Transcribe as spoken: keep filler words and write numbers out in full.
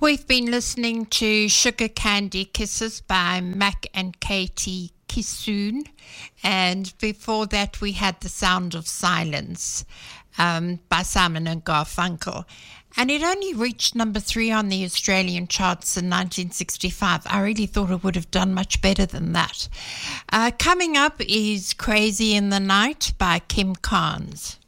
We've been listening to Sugar Candy Kisses by Mac and Katie Kissoon, and before that we had The Sound of Silence um, by Simon and Garfunkel. And it only reached number three on the Australian charts in nineteen sixty-five. I really thought it would have done much better than that. Uh, coming up is Crazy in the Night by Kim Carnes.